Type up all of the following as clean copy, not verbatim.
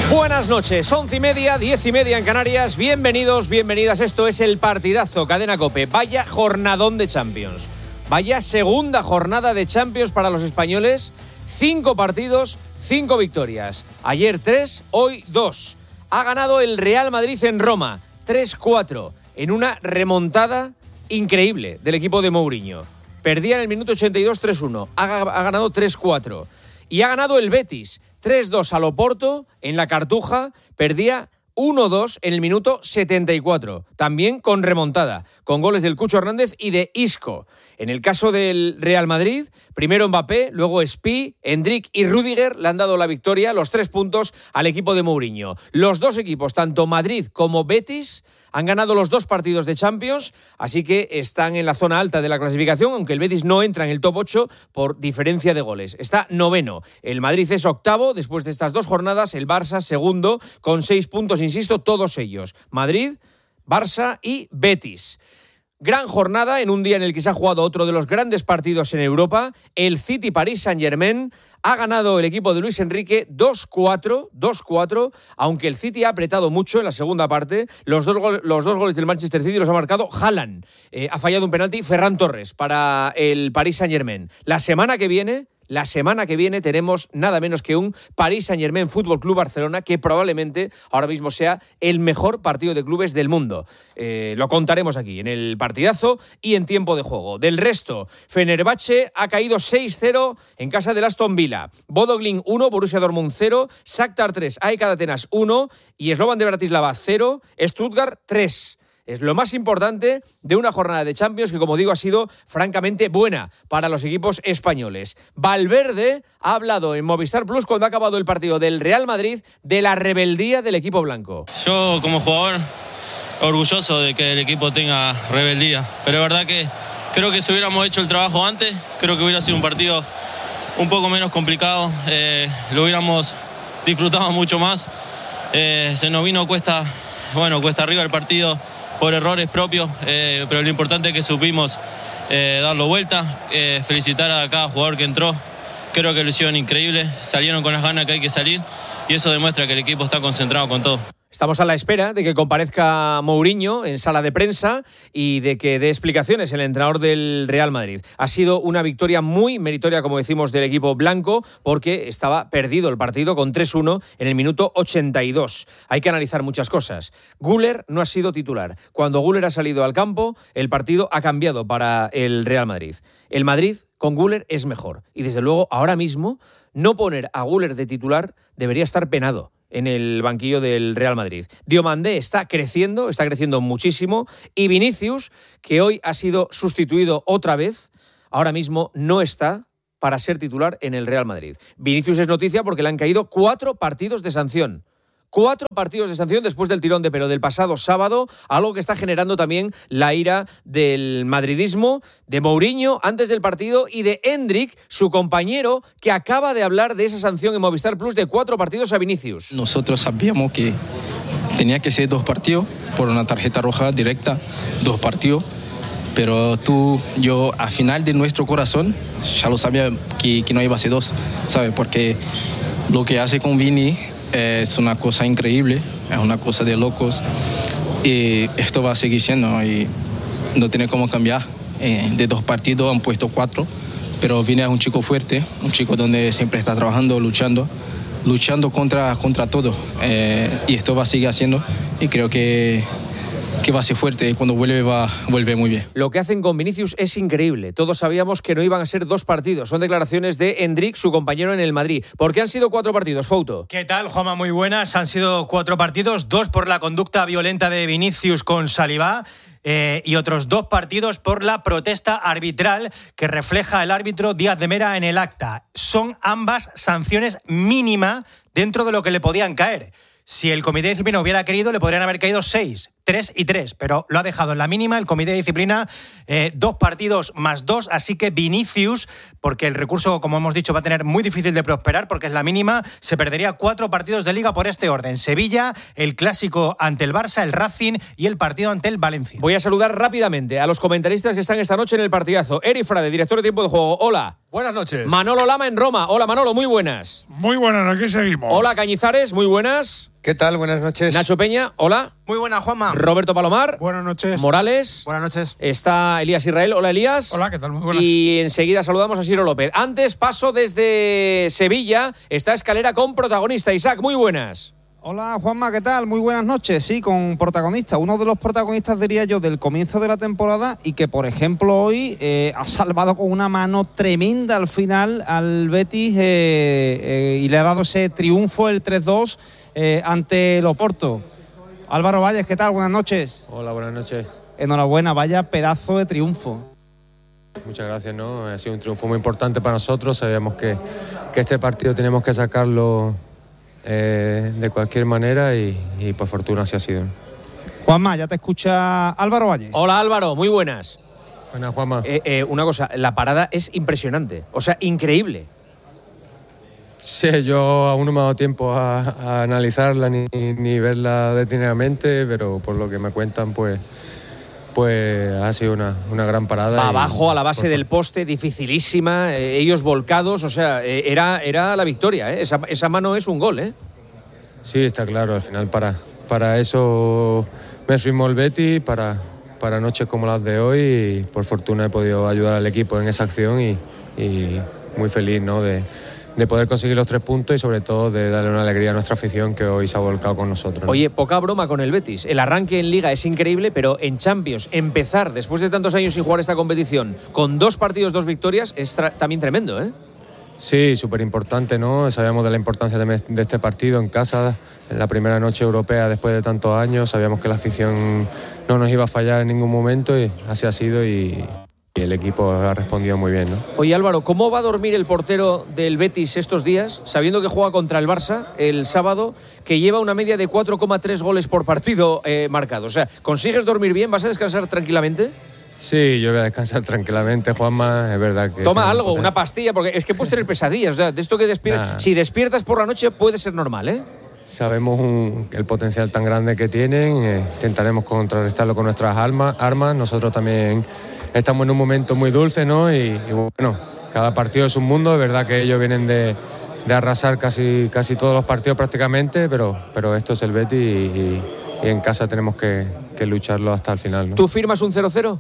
Buenas noches, 11:30, 10:30 en Canarias. Bienvenidos, bienvenidas. Esto es El Partidazo, Cadena COPE. Vaya jornadón de Champions. Vaya segunda jornada de Champions para los españoles. 5 partidos, 5 victorias. Ayer 3, hoy 2. Ha ganado el Real Madrid en Roma, 3-4, en una remontada increíble del equipo de Mourinho. Perdía en el minuto 82 3-1. Ha ganado 3-4. Y ha ganado el Betis 3-2 al Oporto en la Cartuja. Perdía 1-2 en el minuto 74. También con remontada, con goles del Cucho Hernández y de Isco. En el caso del Real Madrid, primero Mbappé, luego Spi, Endrick y Rüdiger le han dado la victoria, los 3 puntos al equipo de Mourinho. Los dos equipos, tanto Madrid como Betis, han ganado los 2 partidos de Champions, así que están en la zona alta de la clasificación, aunque el Betis no entra en el top 8 por diferencia de goles. Está 9º. El Madrid es 8º después de estas 2 jornadas, el Barça 2º con 6 puntos, insisto, todos ellos. Madrid, Barça y Betis. Gran jornada en un día en el que se ha jugado otro de los grandes partidos en Europa. El City Paris Saint-Germain ha ganado el equipo de Luis Enrique 2-4, aunque el City ha apretado mucho en la segunda parte. Los dos goles del Manchester City los ha marcado Haaland. Ha fallado un penalti Ferran Torres para el Paris Saint-Germain. La semana que viene tenemos nada menos que un Paris Saint-Germain Fútbol Club Barcelona, que probablemente ahora mismo sea el mejor partido de clubes del mundo. Lo contaremos aquí en el partidazo y en tiempo de juego. Del resto, Fenerbahce ha caído 6-0 en casa del Aston Villa. Bodo Glimt 1, Borussia Dortmund 0, Shakhtar 3, AEK Atenas 1 y Slovan de Bratislava 0, Stuttgart 3. Es lo más importante de una jornada de Champions que, como digo, ha sido francamente buena para los equipos españoles. Valverde ha hablado en Movistar Plus cuando ha acabado el partido del Real Madrid de la rebeldía del equipo blanco. Yo, como jugador, orgulloso de que el equipo tenga rebeldía, pero es verdad que creo que si hubiéramos hecho el trabajo antes, creo que hubiera sido un partido un poco menos complicado, lo hubiéramos disfrutado mucho más. Se nos vino cuesta arriba el partido por errores propios, pero lo importante es que supimos darlo vuelta, felicitar a cada jugador que entró. Creo que lo hicieron increíble, salieron con las ganas que hay que salir y eso demuestra que el equipo está concentrado con todo. Estamos a la espera de que comparezca Mourinho en sala de prensa y de que dé explicaciones el entrenador del Real Madrid. Ha sido una victoria muy meritoria, como decimos, del equipo blanco, porque estaba perdido el partido con 3-1 en el minuto 82. Hay que analizar muchas cosas. Güler no ha sido titular. Cuando Güler ha salido al campo, el partido ha cambiado para el Real Madrid. El Madrid con Güler es mejor. Y desde luego, ahora mismo, no poner a Güler de titular debería estar penado en el banquillo del Real Madrid. Diomandé está creciendo muchísimo, y Vinicius, que hoy ha sido sustituido otra vez, ahora mismo no está para ser titular en el Real Madrid. Vinicius es noticia porque le han caído 4 partidos de sanción. 4 partidos de sanción después del tirón de pelo del pasado sábado, algo que está generando también la ira del madridismo, de Mourinho antes del partido y de Endrick, su compañero, que acaba de hablar de esa sanción en Movistar Plus de 4 partidos a Vinicius. Nosotros sabíamos que tenía que ser 2 partidos por una tarjeta roja directa, 2 partidos, pero yo al final de nuestro corazón ya lo sabía que no iba a ser 2, ¿sabes? Porque lo que hace con Vini es una cosa increíble, es una cosa de locos y esto va a seguir siendo y no tiene cómo cambiar. De 2 partidos han puesto 4, pero Vini es un chico fuerte, un chico donde siempre está trabajando, luchando contra todo, y esto va a seguir haciendo y creo que va a ser fuerte y cuando vuelve muy bien. Lo que hacen con Vinicius es increíble. Todos sabíamos que no iban a ser 2 partidos. Son declaraciones de Endrick, su compañero en el Madrid. ¿Por qué han sido 4 partidos, Fouto? ¿Qué tal, Juanma? Muy buenas. Han sido 4 partidos, 2 por la conducta violenta de Vinicius con Saliba, y otros 2 partidos por la protesta arbitral que refleja el árbitro Díaz de Mera en el acta. Son ambas sanciones mínima dentro de lo que le podían caer. Si el comité de disciplina hubiera querido, le podrían haber caído 6. 3 y 3, pero lo ha dejado en la mínima el comité de disciplina, 2 partidos más 2, así que Vinicius, porque el recurso, como hemos dicho, va a tener muy difícil de prosperar, porque es la mínima, se perdería 4 partidos de Liga por este orden: Sevilla, el clásico ante el Barça, el Racing y el partido ante el Valencia. Voy a saludar rápidamente a los comentaristas que están esta noche en el partidazo. Eri Frade, director de Tiempo de Juego. Hola. Buenas noches. Manolo Lama en Roma. Hola, Manolo, muy buenas. Muy buenas, aquí seguimos. Hola, Cañizares, muy buenas. ¿Qué tal? Buenas noches. Nacho Peña, hola. Muy buena, Juanma. Roberto Palomar. Buenas noches. Morales. Buenas noches. Está Elías Israel. Hola, Elías. Hola, ¿qué tal? Muy buenas. Y enseguida saludamos a Ciro López. Antes paso desde Sevilla. Está Escalera con protagonista. Isaac, muy buenas. Hola Juanma, ¿qué tal? Muy buenas noches. Sí, con protagonista, uno de los protagonistas, diría yo, del comienzo de la temporada y que, por ejemplo, hoy ha salvado con una mano tremenda al final al Betis y le ha dado ese triunfo, el 3-2 ante el Oporto. Álvaro Valles, ¿qué tal? Buenas noches. Hola, buenas noches. Enhorabuena, vaya pedazo de triunfo. Muchas gracias, ¿no? Ha sido un triunfo muy importante para nosotros. Sabíamos que este partido teníamos que sacarlo de cualquier manera y por fortuna así ha sido. Juanma, ya te escucha Álvaro Valles. Hola, Álvaro, muy buenas. Buenas, Juanma. Una cosa, la parada es impresionante, o sea, increíble. Sí, yo aún no me he dado tiempo a analizarla ni verla detenidamente, pero por lo que me cuentan, pues ha sido una gran parada. Va abajo a la base del poste, dificilísima, ellos volcados, o sea, era la victoria, ¿eh? Esa mano es un gol, ¿eh? Sí, está claro, al final para eso me firmó el Betis, para noches como las de hoy, y por fortuna he podido ayudar al equipo en esa acción y muy feliz, ¿no?, de poder conseguir los 3 puntos y sobre todo de darle una alegría a nuestra afición que hoy se ha volcado con nosotros, ¿no? Oye, poca broma con el Betis. El arranque en Liga es increíble, pero en Champions, empezar después de tantos años sin jugar esta competición con 2 partidos, 2 victorias, es también tremendo, ¿eh? Sí, súper importante, ¿no? Sabíamos de la importancia de este partido en casa, en la primera noche europea después de tantos años. Sabíamos que la afición no nos iba a fallar en ningún momento y así ha sido y el equipo ha respondido muy bien, ¿no? Oye, Álvaro, ¿cómo va a dormir el portero del Betis estos días, sabiendo que juega contra el Barça el sábado, que lleva una media de 4,3 goles por partido marcados? O sea, ¿consigues dormir bien? ¿Vas a descansar tranquilamente? Sí, yo voy a descansar tranquilamente, Juanma, es verdad que... Toma algo, una pastilla, porque es que puedes tener pesadillas, o sea, de esto que despiertas... Si despiertas por la noche puede ser normal, ¿eh? Sabemos el potencial tan grande que tienen, intentaremos contrarrestarlo con nuestras armas. Nosotros también estamos en un momento muy dulce, ¿no? Y bueno, cada partido es un mundo, es verdad que ellos vienen de arrasar casi todos los partidos prácticamente, pero esto es el Betis y en casa tenemos que lucharlo hasta el final, ¿no? ¿Tú firmas un 0-0?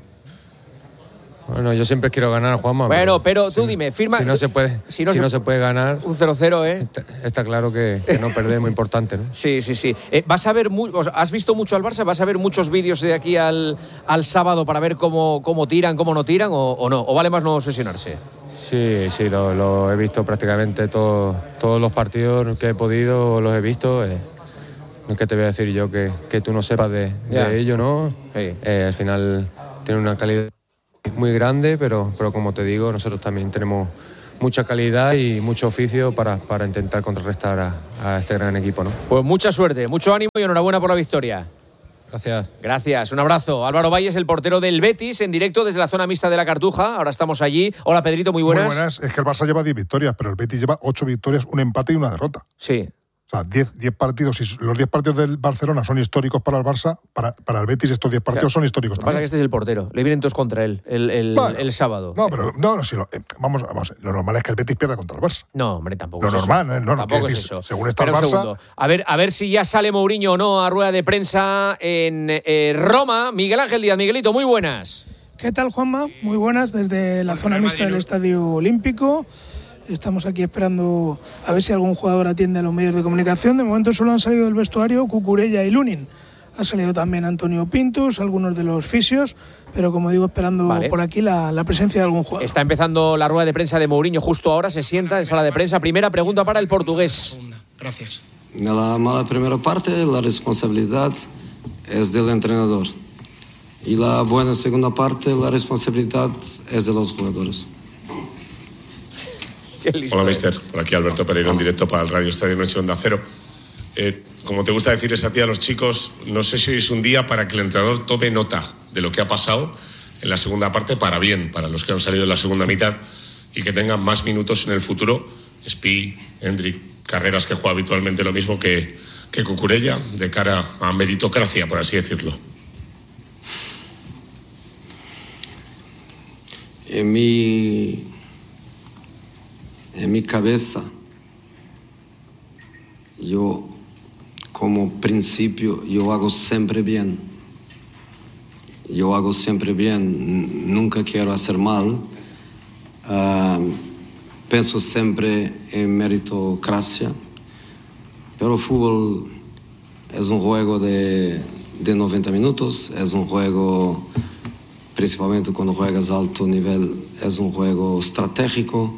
Bueno, yo siempre quiero ganar, Juanma. Bueno, pero tú dime, firma... Si no se puede ganar... Un 0-0, ¿eh? Está claro que no perder es muy importante, ¿no? Sí. ¿Vas a ver ¿Has visto mucho al Barça? ¿Vas a ver muchos vídeos de aquí al sábado para ver cómo tiran, cómo no tiran o no? ¿O vale más no obsesionarse? Sí, lo he visto prácticamente todos los partidos que he podido, los he visto. No es que te voy a decir yo que tú no sepas de ello, ¿no? Sí. Al final tiene una calidad muy grande, pero como te digo, nosotros también tenemos mucha calidad y mucho oficio para intentar contrarrestar a este gran equipo, ¿no? Pues mucha suerte, mucho ánimo y enhorabuena por la victoria. Gracias, un abrazo. Álvaro Valles, el portero del Betis, en directo desde la zona mixta de la Cartuja. Ahora estamos allí. Hola, Pedrito, muy buenas. Muy buenas. Es que el Barça lleva 10 victorias, pero el Betis lleva 8 victorias, un empate y una derrota. Sí. O sea, 10 partidos, y los 10 partidos del Barcelona son históricos para el Barça, para el Betis estos 10 partidos son históricos también. Lo que pasa es que este es el portero, le vienen todos contra él el sábado. Vamos, lo normal es que el Betis pierda contra el Barça. No, hombre, tampoco lo es normal, eso. Tampoco es eso. Según está el Barça... A ver si ya sale Mourinho o no a rueda de prensa en Roma. Miguel Ángel Díaz. Miguelito, muy buenas. ¿Qué tal, Juanma? Muy buenas desde la zona mixta del Estadio Olímpico. Estamos aquí esperando a ver si algún jugador atiende a los medios de comunicación. De momento solo han salido del vestuario Cucurella y Lunin. Ha salido también Antonio Pintus, algunos de los fisios, pero como digo, esperando por aquí la presencia de algún jugador. Está empezando la rueda de prensa de Mourinho justo ahora, se sienta en sala de prensa. Primera pregunta para el portugués. Gracias. En la mala primera parte, la responsabilidad es del entrenador. Y la buena segunda parte, la responsabilidad es de los jugadores. Hola, mister. Por aquí Alberto Pereiro en directo para el Radio Estadio Noche Onda Cero. como te gusta decirles a ti a los chicos, no sé si es un día para que el entrenador tome nota de lo que ha pasado en la segunda parte, para bien, para los que han salido en la segunda mitad, y que tengan más minutos en el futuro. Spi, Hendrik, Carreras, que juega habitualmente lo mismo que Cucurella, de cara a meritocracia, por así decirlo. En mi cabeza, yo como principio, yo hago siempre bien. Nunca quiero hacer mal. Penso siempre en meritocracia, pero el fútbol es un juego de 90 minutos, es un juego, principalmente cuando juegas a alto nivel, es un juego estratégico.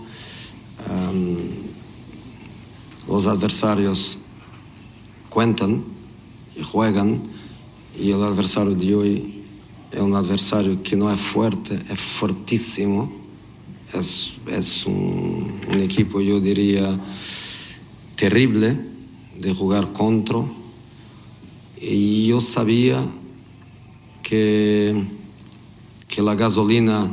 Los adversarios cuentan y juegan, y el adversario de hoy es un adversario que no es fuerte, es fortísimo. Es un equipo, yo diría, terrible de jugar contra. Y yo sabía que la gasolina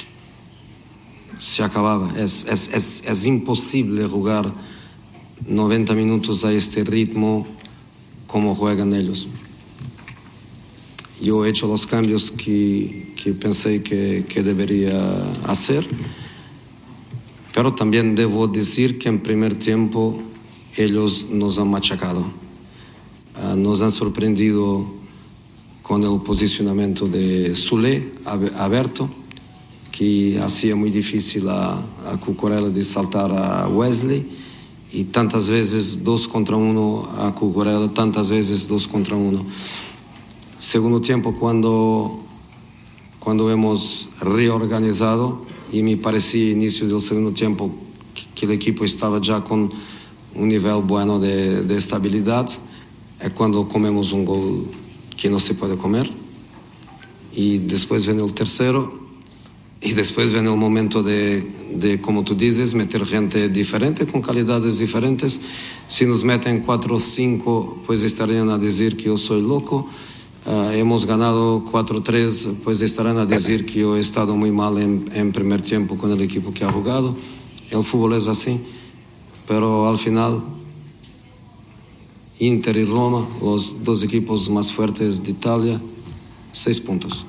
se acababa. Es imposible jugar 90 minutos a este ritmo como juegan ellos. Yo he hecho los cambios que pensé que debería hacer. Pero también debo decir que en primer tiempo ellos nos han machacado. Nos han sorprendido con el posicionamiento de Sule abierto, que hacía muy difícil a Cucurella de saltar a Wesley, y tantas veces 2 contra 1 a Cucurella, tantas veces 2 contra 1. Segundo tiempo, cuando hemos reorganizado, y me parecía inicio del segundo tiempo que el equipo estaba ya con un nivel bueno de estabilidad, es cuando comemos un gol que no se puede comer, y después viene el tercero, y después viene el momento de, como tú dices, meter gente diferente, con calidades diferentes. Si nos meten 4 o 5, pues estarían a decir que yo soy loco. Hemos ganado 4-3, pues estarán a decir que yo he estado muy mal en primer tiempo con el equipo que ha jugado. El fútbol es así, pero al final Inter y Roma, los 2 equipos más fuertes de Italia, 6 puntos.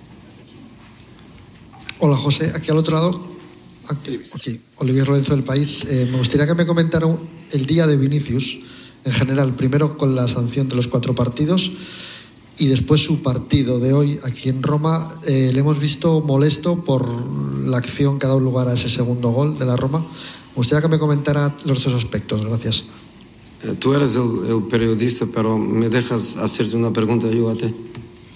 Hola José, aquí al otro lado, aquí, Olivier Lorenzo del País. Me gustaría que me comentaran el día de Vinicius en general, primero con la sanción de los 4 partidos, y después su partido de hoy aquí en Roma. Le hemos visto molesto por la acción que ha dado lugar a ese segundo gol de la Roma. Me gustaría que me comentara los 2 aspectos. Gracias. Tú eres el periodista, pero me dejas hacerte una pregunta yo a ti.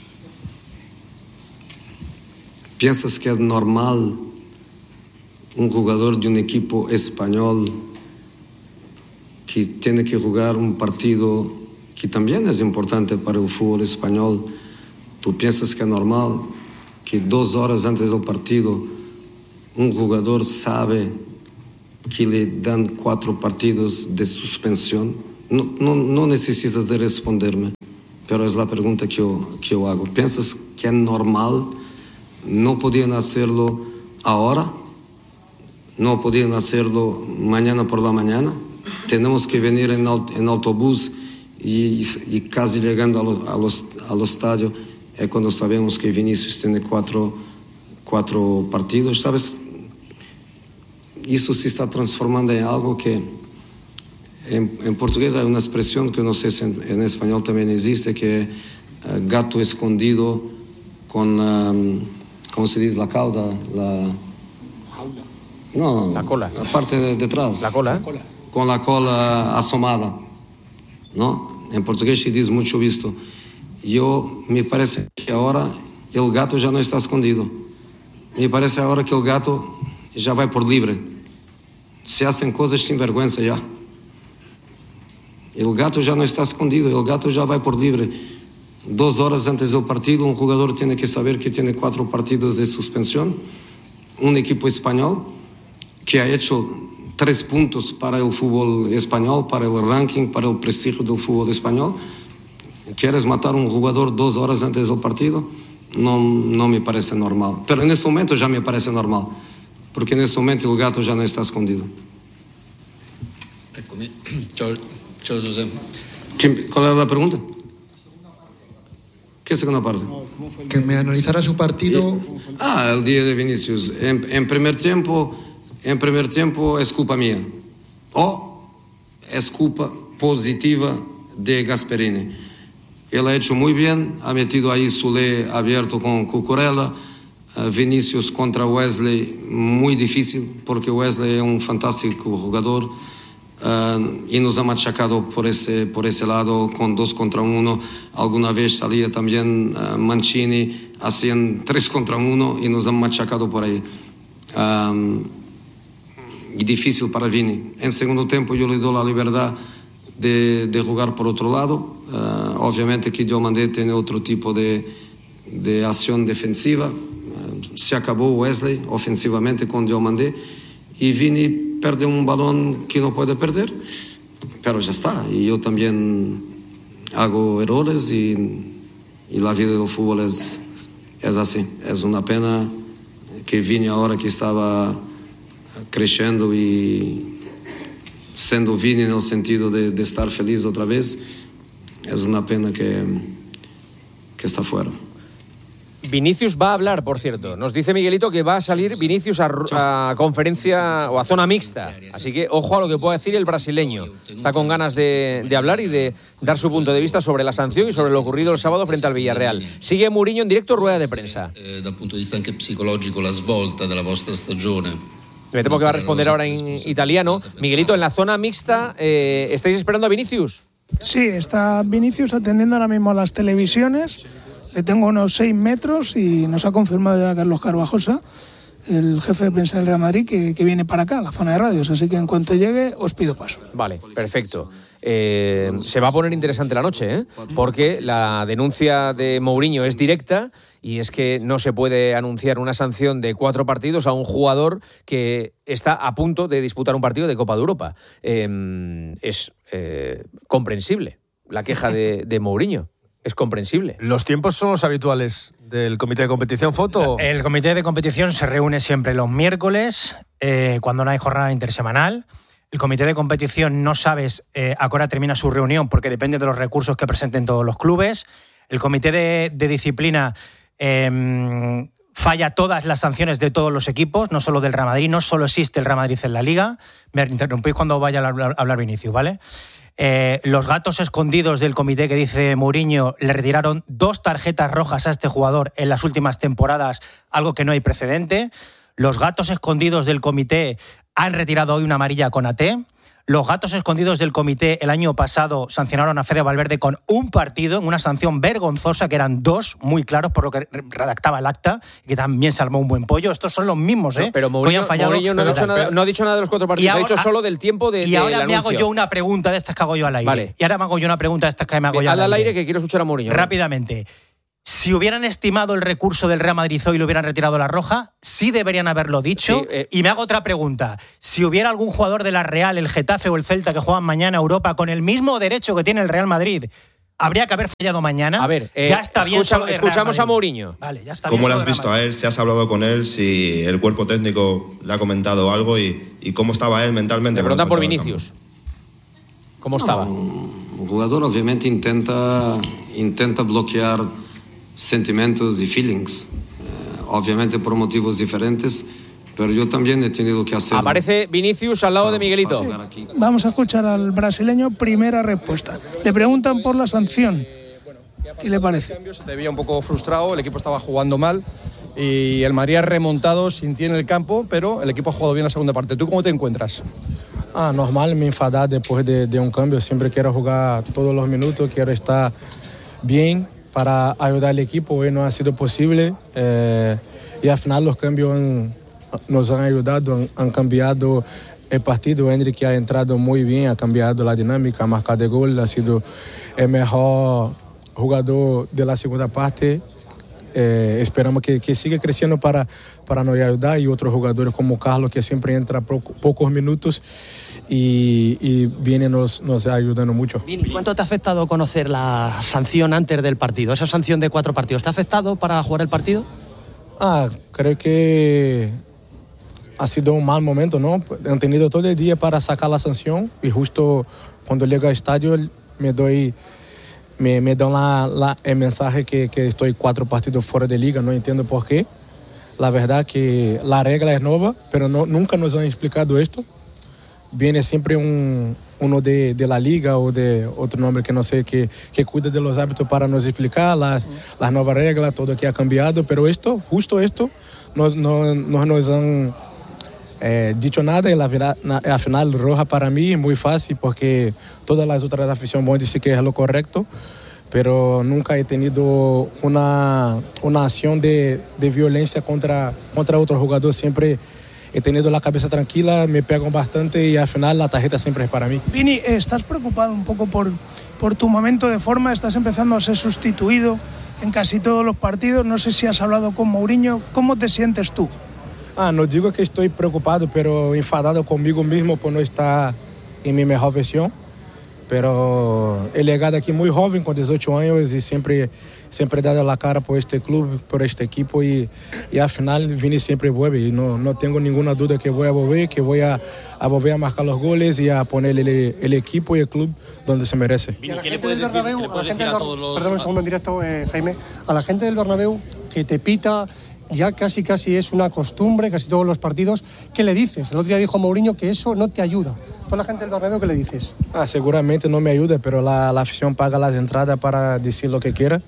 ¿Piensas que es normal un jugador de un equipo español que tiene que jugar un partido que también es importante para el fútbol español? ¿Tú piensas que es normal que 2 horas antes del partido un jugador sabe que le dan 4 partidos de suspensión? No necesitas de responderme, pero es la pregunta que yo hago. ¿Piensas que es normal? ¿No podían hacerlo ahora? ¿No podían hacerlo mañana por la mañana? Tenemos que venir en autobús y casi llegando al estadio es cuando sabemos que Vinicius tiene 4 partidos. ¿Sabes? Eso se está transformando en algo que en portugués hay una expresión que no sé si en español también existe, que es gato escondido con, ¿cómo se dice? La cauda, la cola. La parte de detrás. La cola. Con la cola asomada, ¿no? En portugués se dice mucho visto. Me parece que ahora el gato ya no está escondido. Me parece ahora que el gato ya va por libre. Se hacen cosas sin vergüenza ya. El gato ya no está escondido, el gato ya va por libre. 2 horas antes del partido, un jugador tiene que saber que tiene 4 partidos de suspensión. Un equipo español que ha hecho 3 puntos para el fútbol español, para el ranking, para el prestigio del fútbol español. ¿Quieres matar a un jugador 2 horas antes del partido? No me parece normal. Pero en este momento ya me parece normal, porque en este momento el gato ya no está escondido. Chao, José. ¿Cuál era la pregunta? ¿Qué segunda parte? Que me analizara su partido. El día de Vinicius. En primer tiempo es culpa mía. O es culpa positiva de Gasperini. Él ha hecho muy bien, ha metido ahí Soler abierto con Cucurella. Vinicius contra Wesley, muy difícil, porque Wesley es un fantástico jugador. Y nos ha machacado por ese lado con 2 contra 1. Alguna vez salía también Mancini, hacían 3 contra 1 y nos han machacado por ahí. Y difícil para Vini. En segundo tiempo yo le doy la libertad de jugar por otro lado. Obviamente que Diomandé tiene otro tipo de acción defensiva. Se acabó Wesley ofensivamente con Diomandé y Vini pierde un balón que no puede perder, pero ya está. Y yo también hago errores y la vida del fútbol es así. Es una pena que Vini ahora que estaba creciendo y siendo Vini en el sentido de estar feliz otra vez, es una pena que está fuera. Vinicius va a hablar, por cierto. Nos dice Miguelito que va a salir Vinicius a conferencia o a zona mixta. Así que ojo a lo que pueda decir el brasileño. Está con ganas de hablar y de dar su punto de vista sobre la sanción y sobre lo ocurrido el sábado frente al Villarreal. Sigue Mourinho en directo, rueda de prensa. Dal punto de vista anche psicológico, la svolta della vostra stagione. Me temo que va a responder ahora en italiano. Miguelito, en la zona mixta, ¿estáis esperando a Vinicius? Sí, está Vinicius atendiendo ahora mismo a las televisiones. Le tengo unos 6 metros y nos ha confirmado ya Carlos Carvajosa, el jefe de prensa del Real Madrid, que viene para acá, a la zona de radios. Así que en cuanto llegue, os pido paso. Vale, perfecto. Se va a poner interesante la noche, porque la denuncia de Mourinho es directa y es que no se puede anunciar una sanción de 4 partidos a un jugador que está a punto de disputar un partido de Copa de Europa. Es comprensible la queja de Mourinho. Es comprensible. ¿Los tiempos son los habituales del comité de competición, Foto? El comité de competición se reúne siempre los miércoles, cuando no hay jornada intersemanal. El comité de competición no sabes a qué hora termina su reunión porque depende de los recursos que presenten todos los clubes. El comité de disciplina falla todas las sanciones de todos los equipos, no solo del Real Madrid, no solo existe el Real Madrid en la Liga. Me interrumpís cuando vaya a hablar Vinicius, ¿vale? Los gatos escondidos del comité que dice Mourinho le retiraron 2 tarjetas rojas a este jugador en las últimas temporadas, algo que no hay precedente. Los gatos escondidos del comité han retirado hoy una amarilla con AT. Los gatos escondidos del comité el año pasado sancionaron a Fede Valverde con 1 partido en una sanción vergonzosa, que eran 2 muy claros por lo que redactaba el acta, y que también se armó un buen pollo. Estos son los mismos, Pero Mourinho no ha dicho nada de los 4 partidos, ha dicho solo del tiempo de. Y ahora del me hago anuncio. yo una pregunta de estas que hago yo al aire. Vale. Y ahora me hago yo una pregunta de estas que me hago yo al aire, que quiero escuchar a Mourinho. Rápidamente. Si hubieran estimado el recurso del Real Madrid hoy y le hubieran retirado la roja, sí deberían haberlo dicho. Sí, y me hago otra pregunta. Si hubiera algún jugador de la Real, el Getafe o el Celta que juegan mañana a Europa con el mismo derecho que tiene el Real Madrid, ¿habría que haber fallado mañana? A ver, ya está bien. Escuchamos a Mourinho. Vale, ya está. ¿Cómo lo has visto a él? ¿Si has hablado con él? ¿Si el cuerpo técnico le ha comentado algo? ¿Y cómo estaba él mentalmente? Me preguntan por Vinicius. ¿Cómo estaba? Un jugador obviamente intenta bloquear sentimientos y feelings, obviamente por motivos diferentes, pero yo también he tenido que hacer. Aparece Vinicius al lado de Miguelito. Vamos a escuchar al brasileño, primera respuesta. Le preguntan por la sanción. ¿Qué le parece? Se te veía un poco frustrado, el equipo estaba jugando mal y el Madrid ha remontado sin ti en el campo, pero el equipo ha jugado bien la segunda parte. ¿Tú cómo te encuentras? Normal me enfadar después de un cambio. Siempre quiero jugar todos los minutos, quiero estar bien para ayudar al equipo. Hoy no ha sido posible y al final los cambios nos han ayudado, han cambiado el partido. Henry ha entrado muy bien, ha cambiado la dinámica, ha marcado el gol, ha sido el mejor jugador de la segunda parte esperamos que siga creciendo para nos ayudar, y otros jugadores como Carlos, que siempre entra pocos minutos y viene nos ayudando mucho. Vini, ¿cuánto te ha afectado conocer la sanción antes del partido? Esa sanción de 4 partidos, ¿te ha afectado para jugar el partido? Creo que ha sido un mal momento, ¿no? Han tenido todo el día para sacar la sanción y justo cuando llego al estadio me dan el mensaje que estoy 4 partidos fuera de liga. No entiendo por qué. La verdad que la regla es nueva, pero nunca nos han explicado esto. Viene siempre uno de la liga o de otro nombre que no sé, que cuida de los árbitros para nos explicar las nuevas reglas, todo que ha cambiado, pero justo esto no nos han dicho nada. Y la final roja para mí es muy fácil, porque todas las otras aficiones van a decir que es lo correcto, pero nunca he tenido una acción de violencia contra otro jugador. Siempre he tenido la cabeza tranquila, me pegan bastante y al final la tarjeta siempre es para mí. Vini, ¿estás preocupado un poco por tu momento de forma? Estás empezando a ser sustituido en casi todos los partidos. No sé si has hablado con Mourinho. ¿Cómo te sientes tú? No digo que estoy preocupado, pero enfadado conmigo mismo por no estar en mi mejor versión. Pero he llegado aquí muy joven, con 18 años, y siempre he dado la cara por este club, por este equipo, y al final Vini siempre vuelve, y no tengo ninguna duda que voy a volver, que voy a volver a marcar los goles y a poner el equipo y el club donde se merece. Vini, ¿qué le puedes decir a todos los...? Perdón un segundo en directo, Jaime. A la gente del Bernabéu que te pita, ya casi es una costumbre, casi todos los partidos, ¿qué le dices? El otro día dijo Mourinho que eso no te ayuda. Toda la gente del Bernabéu, ¿qué le dices? Seguramente no me ayuda, pero la afición paga las entradas para decir lo que quiera.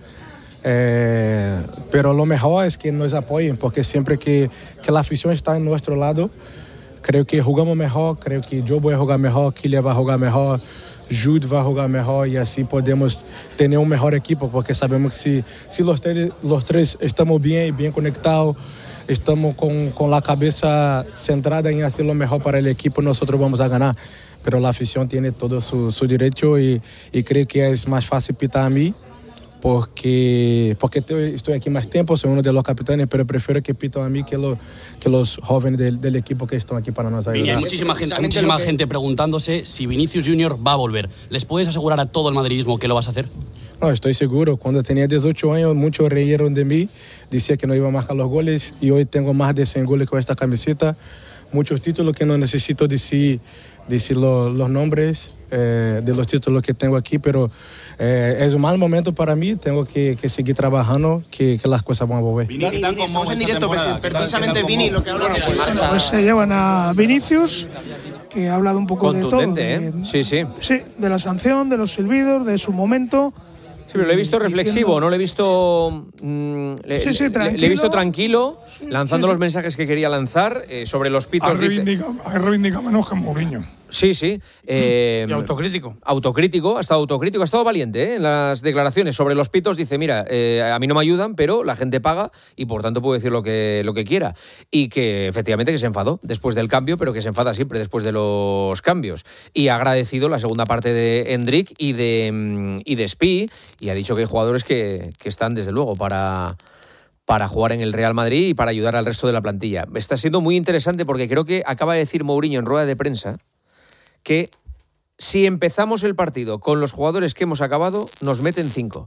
Pero lo mejor es que nos apoyen, porque siempre que la afición está en nuestro lado, creo que jugamos mejor, creo que yo voy a jugar mejor, Kylian va a jugar mejor, Jude va a jugar mejor, y así podemos tener un mejor equipo, porque sabemos que si los tres estamos bien conectados, estamos con la cabeza centrada en hacer lo mejor para el equipo, nosotros vamos a ganar. Pero la afición tiene todo su derecho, y creo que es más fácil pitar a mí, porque estoy aquí más tiempo, soy uno de los capitanes, pero prefiero que pitan a mí que los jóvenes del equipo que están aquí para nos ayudar. Vini, hay muchísima gente preguntándose si Vinicius Junior va a volver. ¿Les puedes asegurar a todo el madridismo que lo vas a hacer? No, estoy seguro. Cuando tenía 18 años, muchos reyeron de mí, decía que no iba a marcar los goles, y hoy tengo más de 100 goles con esta camiseta, muchos títulos que no necesito decir los nombres de los títulos que tengo aquí, pero es un mal momento para mí, tengo que seguir trabajando, que las cosas van a volver. Vini, estamos en directo, precisamente Vini, lo que habla de marcha. Pues se llevan a Vinicius, que ha hablado un poco de todo. Contundente, ¿eh? Sí. Sí, de la sanción, de los silbidos, de su momento. Sí, pero lo he visto reflexivo, no lo he visto... tranquilo. Le he visto tranquilo, lanzando los mensajes que quería lanzar sobre los pitos. Ha reivindicado menos que Mourinho. Sí. Y autocrítico. Ha estado valiente en las declaraciones sobre los pitos. Dice, mira, a mí no me ayudan, pero la gente paga y por tanto puedo decir lo que quiera. Y que efectivamente que se enfadó después del cambio, pero que se enfada siempre después de los cambios. Y ha agradecido la segunda parte de Endrick y de Spi, y ha dicho que hay jugadores que están desde luego para jugar en el Real Madrid y para ayudar al resto de la plantilla. Está siendo muy interesante porque creo que acaba de decir Mourinho en rueda de prensa que si empezamos el partido con los jugadores que hemos acabado, nos meten 5.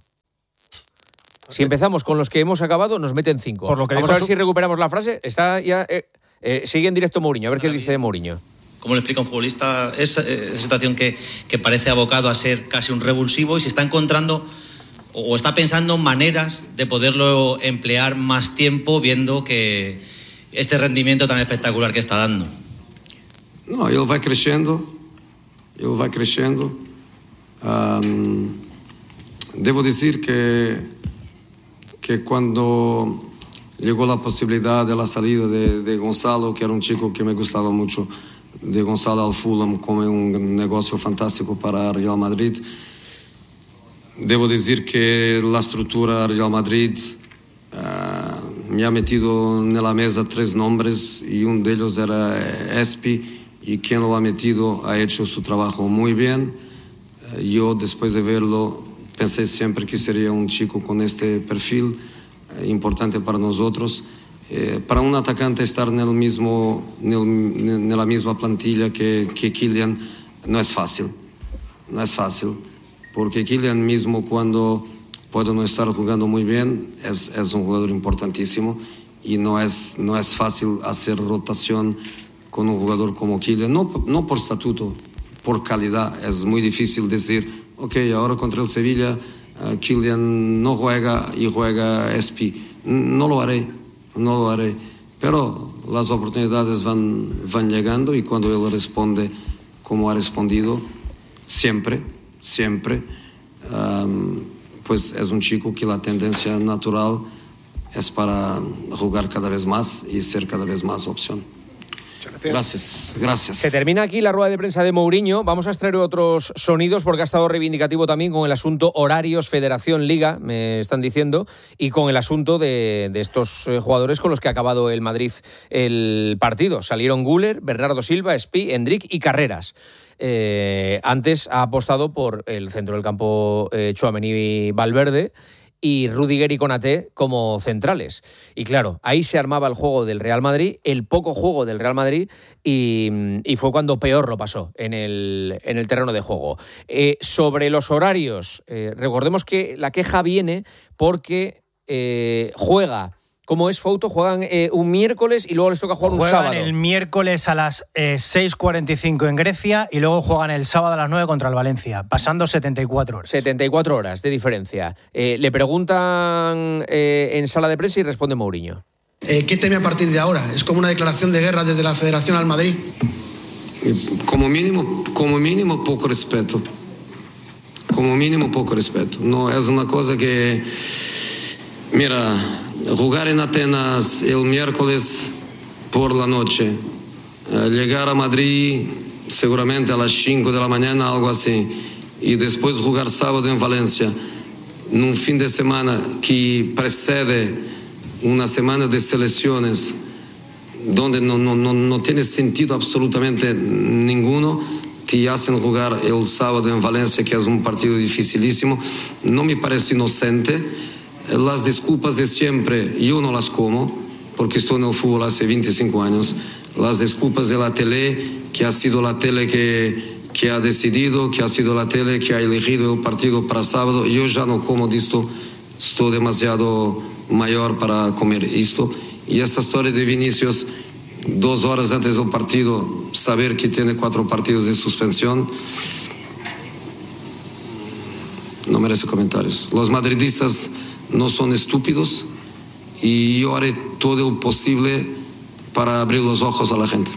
Si empezamos con los que hemos acabado, nos meten 5. Vamos a ver si recuperamos la frase. Está ya sigue en directo Mourinho, a ver qué dice Mourinho. ¿Cómo le explica un futbolista esa situación que parece abocado a ser casi un revulsivo y se está encontrando o está pensando maneras de poderlo emplear más tiempo, viendo que este rendimiento tan espectacular que está dando? No, ele vai crescendo. Devo decir que cuando llegó la posibilidad de la salida de Gonzalo, que era un chico que me gustaba mucho, de Gonzalo al Fulham como un negocio fantástico para Real Madrid, devo decir que la estructura Real Madrid me ha metido en la mesa 3 nombres, y uno de ellos era Espi, y quien lo ha metido ha hecho su trabajo muy bien. Yo, después de verlo, pensé siempre que sería un chico con este perfil, importante para nosotros. Para un atacante estar en la misma plantilla que Kylian no es fácil. No es fácil, porque Kylian mismo cuando puede no estar jugando muy bien es un jugador importantísimo y no es fácil hacer rotación con un jugador como Kylian, no por estatuto, por calidad. Es muy difícil decir, ok, ahora contra el Sevilla Kylian no juega y juega Espi. No lo haré, pero las oportunidades van llegando y cuando él responde como ha respondido, siempre, pues es un chico que la tendencia natural es para jugar cada vez más y ser cada vez más opción. Gracias. Se termina aquí la rueda de prensa de Mourinho. Vamos a extraer otros sonidos porque ha estado reivindicativo también con el asunto horarios, Federación, Liga, me están diciendo, y con el asunto de estos jugadores con los que ha acabado el Madrid el partido. Salieron Güler, Bernardo Silva, Espi, Endrick y Carreras. Antes ha apostado por el centro del campo Tchouaméni y Valverde, y Rudiger y Konaté como centrales. Y claro, ahí se armaba el juego del Real Madrid, el poco juego del Real Madrid, y fue cuando peor lo pasó en el terreno de juego. Sobre los horarios, recordemos que la queja viene porque juega... ¿Cómo es, Fouto? Juegan un miércoles y luego les toca jugar un sábado. Juegan el miércoles a las 6:45 en Grecia y luego juegan el sábado a las 9 contra el Valencia, pasando 74 horas. 74 horas de diferencia. Le preguntan en sala de prensa y responde Mourinho. ¿Qué teme a partir de ahora? ¿Es como una declaración de guerra desde la Federación al Madrid? Como mínimo poco respeto. No es una cosa que... Mira, jugar en Atenas el miércoles por la noche, llegar a Madrid seguramente a las 5 de la mañana, algo así, y después jugar sábado en Valencia, en un fin de semana que precede una semana de selecciones, donde no tiene sentido absolutamente ninguno. Te hacen jugar el sábado en Valencia, que es un partido dificilísimo. No me parece inocente. Las disculpas de siempre, yo no las como, porque estoy en el fútbol hace 25 años. Las disculpas de la tele, que ha sido la tele que ha decidido, que ha sido la tele que ha elegido el partido para sábado. Yo ya no como de esto, estoy demasiado mayor para comer esto. Y esta historia de Vinicius, 2 horas antes del partido, saber que tiene 4 partidos de suspensión, no merece comentarios. Los madridistas no son estúpidos y yo haré todo lo posible para abrir los ojos a la gente.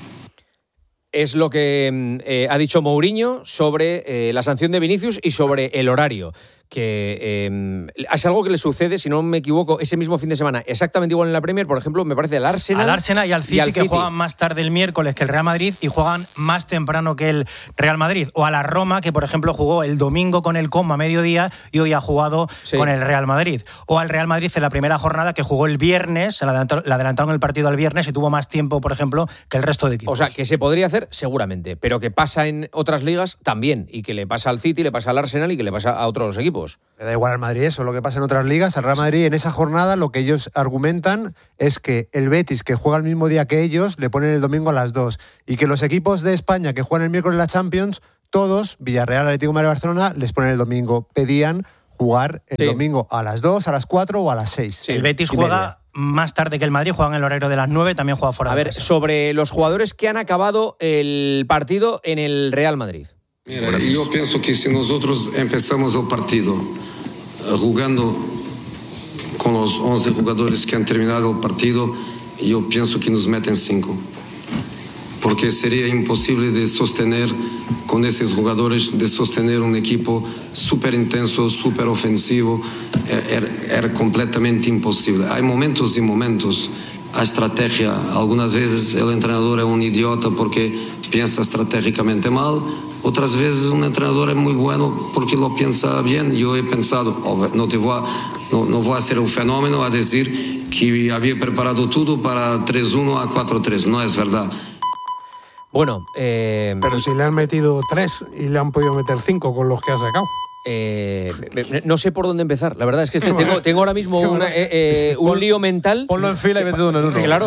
Es lo que ha dicho Mourinho sobre la sanción de Vinicius y sobre el horario, que es algo que le sucede, si no me equivoco, ese mismo fin de semana, exactamente igual en la Premier, por ejemplo, me parece al Arsenal y al City, que juegan más tarde el miércoles que el Real Madrid y juegan más temprano que el Real Madrid, o a la Roma, que por ejemplo jugó el domingo con el Com a mediodía y hoy ha jugado con el Real Madrid, o al Real Madrid en la primera jornada, que jugó el viernes, le adelantaron el partido al viernes y tuvo más tiempo, por ejemplo, que el resto de equipos. O sea, que se podría hacer seguramente, pero que pasa en otras ligas también, y que le pasa al City, le pasa al Arsenal y que le pasa a otros equipos. Le da igual al Madrid eso, lo que pasa en otras ligas. Al Real Madrid en esa jornada lo que ellos argumentan es que el Betis, que juega el mismo día que ellos, le ponen el domingo a las 2, y que los equipos de España que juegan el miércoles en la Champions, todos, Villarreal, Atlético de Madrid, Barcelona, les ponen el domingo. Pedían jugar el domingo a las 2, a las 4 o a las 6. Sí, el Betis juega más tarde que el Madrid, juegan en el horario de las 9, también juega fuera de casa. Sobre los jugadores que han acabado el partido en el Real Madrid. Mira, yo pienso que si nosotros empezamos el partido jugando con los 11 jugadores que han terminado el partido, yo pienso que nos meten 5. Porque sería imposible de sostener con esos jugadores, de sostener un equipo súper intenso, súper ofensivo. Era completamente imposible. Hay momentos y momentos. A estrategia, algunas veces el entrenador es un idiota porque piensa estratégicamente mal, otras veces un entrenador es muy bueno porque lo piensa bien. Yo he pensado, no voy a hacer el fenómeno a decir que había preparado todo para 3-1 a 4-3, no es verdad. Bueno, pero si le han metido 3 y le han podido meter 5 con los que ha sacado. No sé por dónde empezar. La verdad es que tengo ahora mismo un lío mental. Ponlo en fila y vete uno en uno. Claro.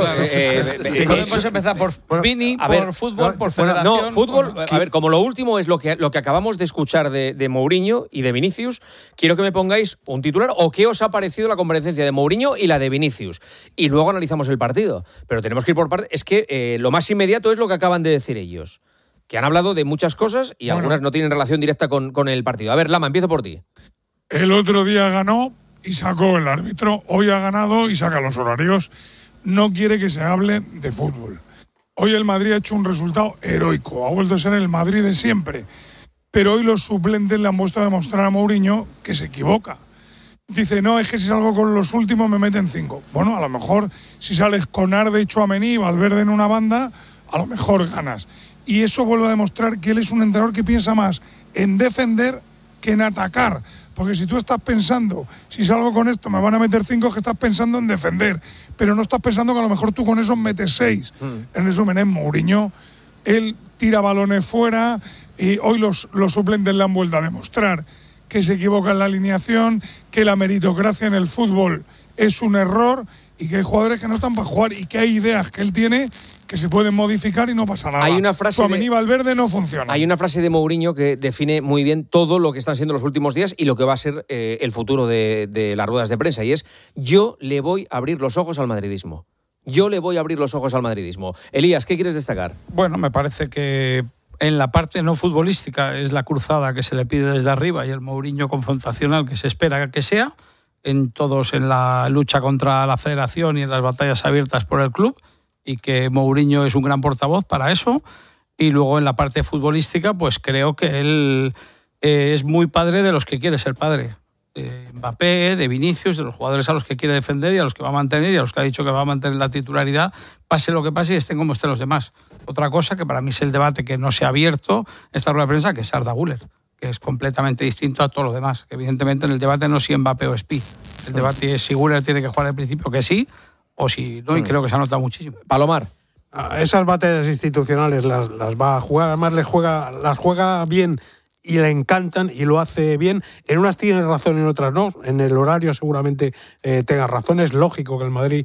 Podemos empezar por Vini, por fútbol, por federación. No, fútbol. A ver, como lo último es lo que acabamos de escuchar de Mourinho y de Vinicius, quiero que me pongáis un titular o qué os ha parecido la comparecencia de Mourinho y la de Vinicius. Y luego analizamos el partido. Pero tenemos que ir por partes. Es que lo más inmediato es lo que acaban de decir ellos, que han hablado de muchas cosas y algunas no tienen relación directa con el partido. A ver, Lama, empiezo por ti. El otro día ganó y sacó el árbitro. Hoy ha ganado y saca los horarios. No quiere que se hable de fútbol. Hoy el Madrid ha hecho un resultado heroico. Ha vuelto a ser el Madrid de siempre. Pero hoy los suplentes le han puesto a demostrar a Mourinho que se equivoca. Dice, no, es que si salgo con los últimos me meten 5. Bueno, a lo mejor si sales con Arde y Tchouaméni y Valverde en una banda, a lo mejor ganas. Y eso vuelve a demostrar que él es un entrenador que piensa más en defender que en atacar. Porque si tú estás pensando, si salgo con esto me van a meter 5, es que estás pensando en defender. Pero no estás pensando que a lo mejor tú con eso metes 6. En resumen, en Mourinho, él tira balones fuera y hoy los suplentes le han vuelto a demostrar que se equivoca en la alineación, que la meritocracia en el fútbol es un error y que hay jugadores que no están para jugar y que hay ideas que él tiene que se pueden modificar y no pasa nada. Hay una frase Tchouaméni Valverde no funciona. Hay una frase de Mourinho que define muy bien todo lo que están siendo los últimos días y lo que va a ser el futuro de las ruedas de prensa, y es: yo le voy a abrir los ojos al madridismo. Yo le voy a abrir los ojos al madridismo. Elías, ¿qué quieres destacar? Bueno, me parece que en la parte no futbolística es la cruzada que se le pide desde arriba y el Mourinho confrontacional que se espera que sea, en la lucha contra la federación y en las batallas abiertas por el club, y que Mourinho es un gran portavoz para eso. Y luego en la parte futbolística, pues creo que él es muy padre de los que quiere ser padre. De Mbappé, de Vinicius, de los jugadores a los que quiere defender y a los que va a mantener y a los que ha dicho que va a mantener la titularidad, pase lo que pase y estén como estén los demás. Otra cosa que para mí es el debate que no se ha abierto esta rueda de prensa, que es Arda Güler, que es completamente distinto a todo lo demás. Que evidentemente en el debate no es si Mbappé o Spi. El debate es si Güler tiene que jugar al principio, que sí, o si no, y creo que se ha notado muchísimo. Palomar. Esas batallas institucionales las va a jugar, además las juega bien y le encantan y lo hace bien. En unas tiene razón, en otras no. En el horario seguramente tenga razón. Es lógico que el Madrid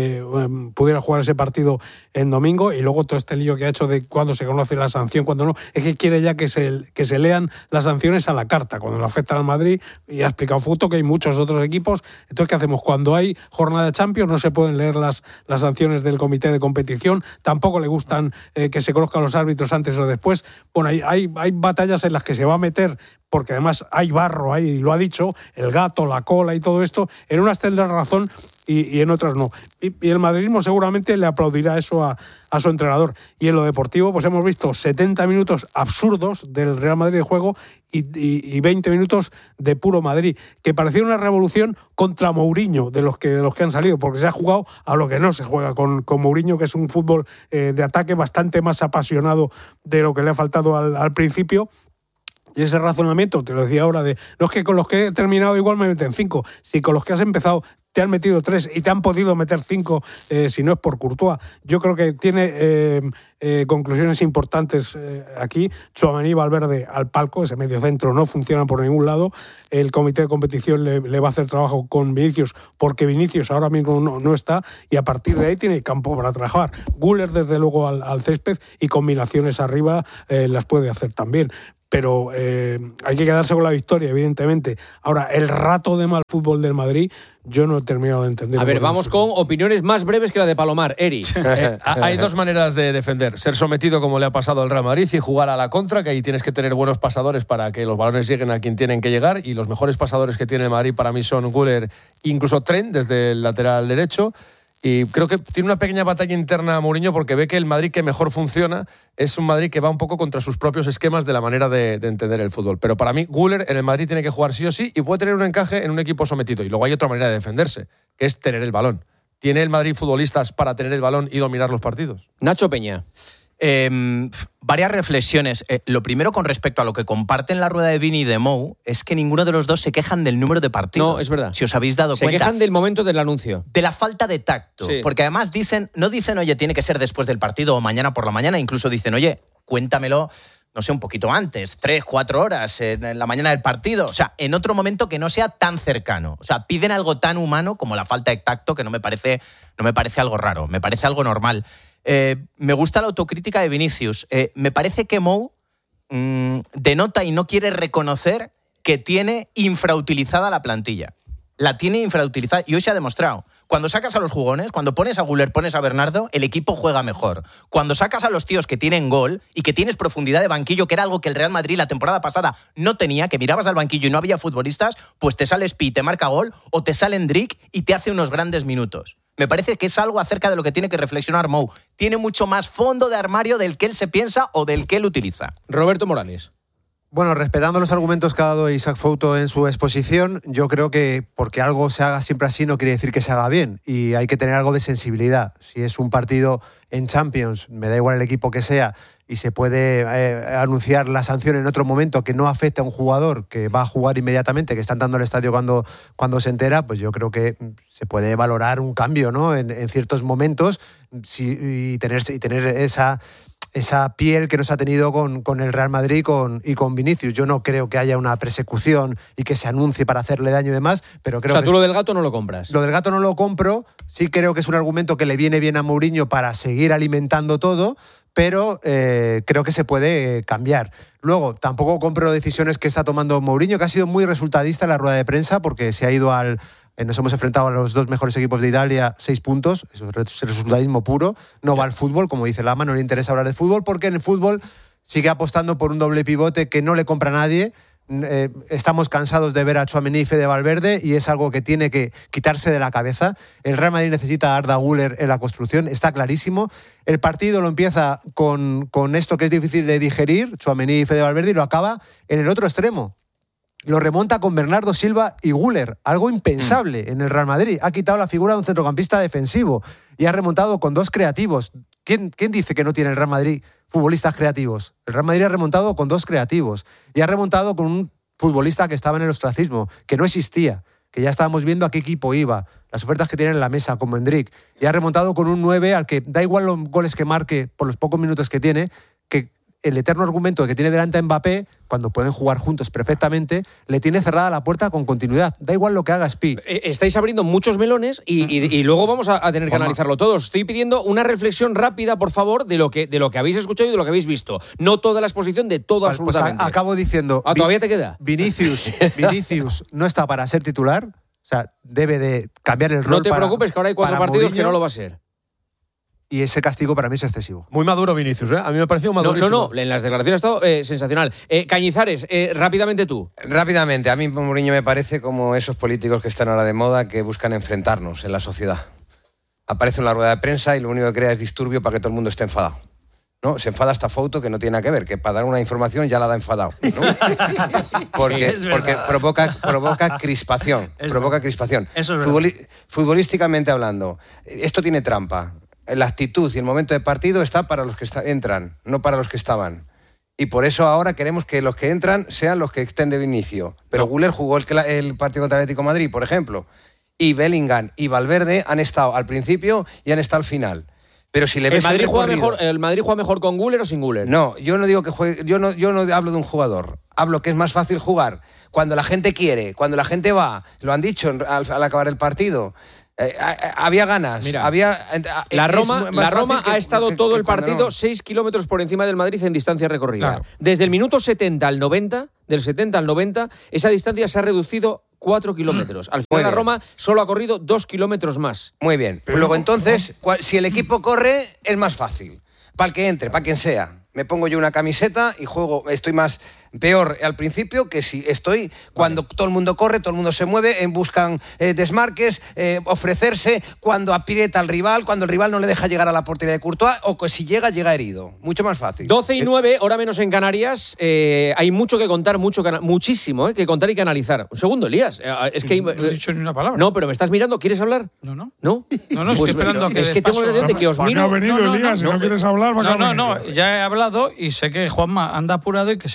pudiera jugar ese partido en domingo, y luego todo este lío que ha hecho de cuándo se conoce la sanción, cuándo no. Es que quiere ya que se lean las sanciones a la carta, cuando le afectan al Madrid, y ha explicado Futo que hay muchos otros equipos. Entonces, ¿qué hacemos? Cuando hay jornada de Champions no se pueden leer las sanciones del comité de competición, tampoco le gustan que se conozcan los árbitros antes o después. Bueno, hay batallas en las que se va a meter, porque además hay barro ahí, lo ha dicho, el gato, la cola y todo esto. En unas tendrá razón y en otras no. Y el madridismo seguramente le aplaudirá eso a su entrenador. Y en lo deportivo, pues hemos visto 70 minutos absurdos del Real Madrid de juego y 20 minutos de puro Madrid, que parecía una revolución contra Mourinho de los que han salido, porque se ha jugado a lo que no se juega con Mourinho, que es un fútbol de ataque bastante más apasionado de lo que le ha faltado al principio. Y ese razonamiento, te lo decía ahora, no es que con los que he terminado igual me meten 5, si con los que has empezado te han metido 3 y te han podido meter 5, si no es por Courtois. Yo creo que tiene conclusiones importantes aquí. Tchouaméni y Valverde al palco, ese medio centro no funciona por ningún lado. El comité de competición le va a hacer trabajo con Vinicius, porque Vinicius ahora mismo no está, y a partir de ahí tiene campo para trabajar. Güler desde luego al césped, y combinaciones arriba las puede hacer también. Pero hay que quedarse con la victoria, evidentemente. Ahora, el rato de mal fútbol del Madrid, yo no he terminado de entender. A ver, vamos con opiniones más breves que la de Palomar. Eri. Hay dos maneras de defender: ser sometido, como le ha pasado al Real Madrid, y jugar a la contra, que ahí tienes que tener buenos pasadores para que los balones lleguen a quien tienen que llegar, y los mejores pasadores que tiene el Madrid para mí son Güler, incluso Trent desde el lateral derecho. Y creo que tiene una pequeña batalla interna a Mourinho, porque ve que el Madrid que mejor funciona es un Madrid que va un poco contra sus propios esquemas de la manera de entender el fútbol. Pero para mí, Güler en el Madrid tiene que jugar sí o sí, y puede tener un encaje en un equipo sometido. Y luego hay otra manera de defenderse, que es tener el balón. ¿Tiene el Madrid futbolistas para tener el balón y dominar los partidos? Nacho Peña. Varias reflexiones. Lo primero, con respecto a lo que comparten la rueda de Vini y de Mou, es que ninguno de los dos se quejan del número de partidos. No, es verdad. Si os habéis dado cuenta. Se quejan del momento del anuncio. De la falta de tacto. Sí. Porque además no dicen, oye, tiene que ser después del partido o mañana por la mañana. Incluso dicen, oye, cuéntamelo no sé, un poquito antes, 3, 4 horas, en la mañana del partido. O sea, en otro momento que no sea tan cercano. O sea, piden algo tan humano como la falta de tacto, que no me parece algo raro, me parece algo normal. Me gusta la autocrítica de Vinicius. Me parece que Mou denota y no quiere reconocer que tiene infrautilizada la plantilla. La tiene infrautilizada y hoy se ha demostrado. Cuando sacas a los jugones, cuando pones a Güler, pones a Bernardo, el equipo juega mejor. Cuando sacas a los tíos que tienen gol y que tienes profundidad de banquillo, que era algo que el Real Madrid la temporada pasada no tenía, que mirabas al banquillo y no había futbolistas, pues te sale Spi y te marca gol, o te sale Endrick y te hace unos grandes minutos. Me parece que es algo acerca de lo que tiene que reflexionar Mou. Tiene mucho más fondo de armario del que él se piensa o del que él utiliza. Roberto Morales. Bueno, respetando los argumentos que ha dado Isaac Fouto en su exposición, yo creo que porque algo se haga siempre así no quiere decir que se haga bien, y hay que tener algo de sensibilidad. Si es un partido en Champions, me da igual el equipo que sea, y se puede anunciar la sanción en otro momento que no afecte a un jugador que va a jugar inmediatamente, que está entrando al estadio cuando se entera, pues yo creo que se puede valorar un cambio, ¿no? en ciertos momentos, y tener esa piel que nos ha tenido con el Real Madrid y con Vinicius. Yo no creo que haya una persecución y que se anuncie para hacerle daño y demás, pero creo que... tú lo del gato no lo compras. Lo del gato no lo compro, sí creo que es un argumento que le viene bien a Mourinho para seguir alimentando todo, pero creo que se puede cambiar. Luego, tampoco compro decisiones que está tomando Mourinho, que ha sido muy resultadista en la rueda de prensa, porque se ha ido nos hemos enfrentado a los 2 mejores equipos de Italia, 6 puntos, eso es resultadismo puro, no va al fútbol, como dice Lama, no le interesa hablar de fútbol, porque en el fútbol sigue apostando por un doble pivote que no le compra a nadie. Estamos cansados de ver a Tchouaméni y Fede Valverde, y es algo que tiene que quitarse de la cabeza. El Real Madrid necesita a Arda Güler en la construcción, está clarísimo. El partido lo empieza con esto que es difícil de digerir, Tchouaméni y Fede Valverde, y lo acaba en el otro extremo. Lo remonta con Bernardo Silva y Güler, algo impensable en el Real Madrid. Ha quitado la figura de un centrocampista defensivo y ha remontado con 2 creativos. ¿Quién dice que no tiene el Real Madrid futbolistas creativos? El Real Madrid ha remontado con 2 creativos y ha remontado con un futbolista que estaba en el ostracismo, que no existía, que ya estábamos viendo a qué equipo iba, las ofertas que tiene en la mesa, como Endrick. Y ha remontado con un 9 al que da igual los goles que marque por los pocos minutos que tiene, que el eterno argumento que tiene delante a Mbappé, cuando pueden jugar juntos perfectamente, le tiene cerrada la puerta con continuidad. Da igual lo que haga Spi. Estáis abriendo muchos melones y luego vamos a tener que analizarlo todos. Estoy pidiendo una reflexión rápida, por favor, de lo que habéis escuchado y de lo que habéis visto. No toda la exposición, de todo absolutamente. Pues acabo diciendo... ¿Todavía te queda? Vinicius no está para ser titular. O sea, debe de cambiar el rol. No te preocupes, que ahora hay 4 partidos Mourinho, que no lo va a ser. Y ese castigo para mí es excesivo. Muy maduro Vinicius, ¿eh? A mí me ha parecido madurísimo. No, en las declaraciones ha estado sensacional. Cañizares, rápidamente tú. Rápidamente, a mí Mourinho me parece como esos políticos que están ahora de moda, que buscan enfrentarnos en la sociedad. Aparece en la rueda de prensa y lo único que crea es disturbio para que todo el mundo esté enfadado. ¿No? Se enfada hasta Fouto, que no tiene nada que ver, que para dar una información ya la da enfadado, ¿no? Porque provoca crispación. Provoca crispación. Eso es verdad. Futbolísticamente hablando, esto tiene trampa. La actitud y el momento de partido está para los que entran, no para los que estaban. Y por eso ahora queremos que los que entran sean los que estén de inicio. Pero Güler jugó el partido contra el Atlético de Madrid, por ejemplo. Y Bellingham y Valverde han estado al principio y han estado al final. Pero si le ves ¿El Madrid juega mejor con Güler o sin Güler? No, yo no digo que juegue, yo no hablo de un jugador. Hablo que es más fácil jugar cuando la gente quiere, cuando la gente va. Lo han dicho al acabar el partido. Había ganas. Mira, la Roma ha estado todo el partido 6 kilómetros por encima del Madrid en distancia recorrida. Claro. Desde el minuto 70 al 90, del 70 al 90, esa distancia se ha reducido 4 kilómetros. Al final la Roma solo ha corrido 2 kilómetros más. Muy bien. Pero luego entonces, si el equipo corre, es más fácil. Para el que entre, para quien sea. Me pongo yo una camiseta y juego, estoy peor al principio que si estoy cuando todo el mundo corre, todo el mundo se mueve, buscan desmarques, ofrecerse, cuando aprieta al rival, cuando el rival no le deja llegar a la portería de Courtois, o que si llega herido. Mucho más fácil. 12:09, hora menos en Canarias. Hay mucho que contar, muchísimo que contar y que analizar. Un segundo, Elías. Es que no he dicho ni una palabra. No, pero me estás mirando. ¿Quieres hablar? No. ¿No? No, estoy esperando que... Es que tengo la sensación de que os miro... ¿Para qué ha venido, Elías? Si no quieres hablar, No, ya he hablado y sé que Juanma anda apurado y que seguramente